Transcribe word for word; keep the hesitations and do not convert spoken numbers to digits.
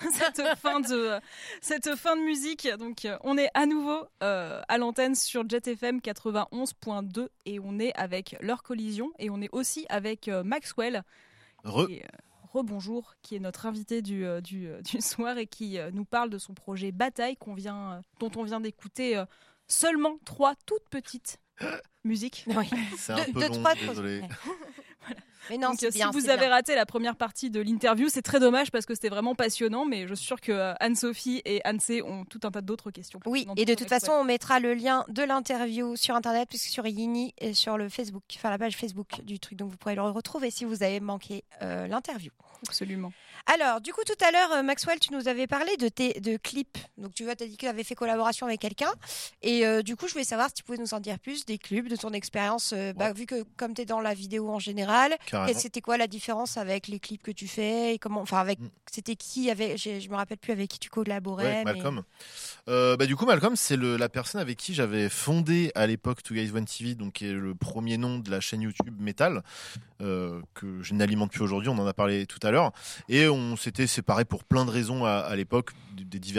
cette fin de cette fin de musique. Donc on est à nouveau euh, à l'antenne sur Jet F M quatre-vingt-onze point deux et on est avec Leur Collision et on est aussi avec euh, Maxwell. Re. Et, euh, rebonjour, qui est notre invité du, euh, du, euh, du soir et qui euh, nous parle de son projet Bataille qu'on vient, euh, dont on vient d'écouter euh, seulement trois toutes petites musiques. Oui. C'est un De- peu de long, trois- désolé. Voilà. Mais non, Donc, c'est euh, bien, si vous c'est avez bien. raté la première partie de l'interview, c'est très dommage parce que c'était vraiment passionnant, mais je suis sûre que euh, Anne-Sophie et Anne-C ont tout un tas d'autres questions. Oui, Dans et de tout toute Maxwell. façon, on mettra le lien de l'interview sur Internet, puisque sur Yini et sur le Facebook, enfin la page Facebook du truc. Donc vous pourrez le retrouver si vous avez manqué euh, l'interview. Absolument. Alors, du coup, tout à l'heure, euh, Maxwell, tu nous avais parlé de tes de clips. Donc, tu vois, tu as dit que tu avais fait collaboration avec quelqu'un. Et euh, du coup, je voulais savoir si tu pouvais nous en dire plus des clips, de ton expérience. Euh, bah, vu que, comme tu es dans la vidéo en général, Carrément. c'était quoi la différence avec les clips que tu fais et comment, enfin, avec, Mm. c'était qui avait, j'ai- je me rappelle plus avec qui tu collaborais. Ouais, mais- Malcolm. Euh, bah, du coup, Malcolm, c'est le, la personne avec qui j'avais fondé à l'époque Two Guys One T V, donc qui est le premier nom de la chaîne YouTube Metal, euh, que je n'alimente plus aujourd'hui, on en a parlé tout à l'heure. Et on s'était séparés pour plein de raisons à, à l'époque, des, des divers